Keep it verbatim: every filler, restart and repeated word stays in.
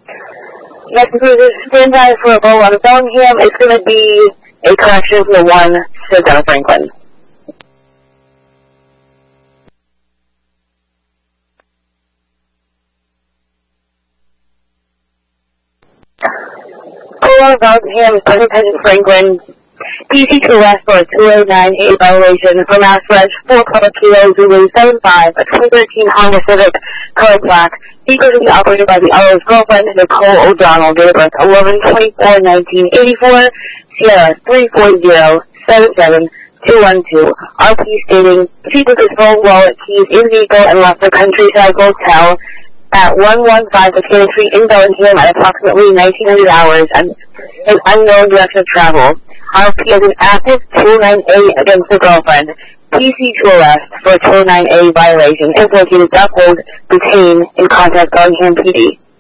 Next cruiser, stand by for a roll on Bellingham. It's going to be a correction from the one to down Franklin. Roll on Bellingham, Sergeant Peasant Franklin. P C to arrest for a two oh nine A violation for mass arrest for Papa Kilo Zulu seven five, a twenty thirteen Honda Civic color black. Vehicle to be operated by the owner's girlfriend, Nicole O'Donnell, date of birth eleven twenty-four nineteen eighty-four, Sierra three four zero seven seven two one two. R P stating, she took his phone, wallet, keys in vehicle and left the Countryside Hotel at one one five Potato Street in Bellingham at approximately nineteen hundred hours and an unknown direction of travel. R P has an active two oh nine A against the girlfriend. P C to arrest for a two oh nine A violation. Implicated, uphold, detain, and contact Bellingham P D.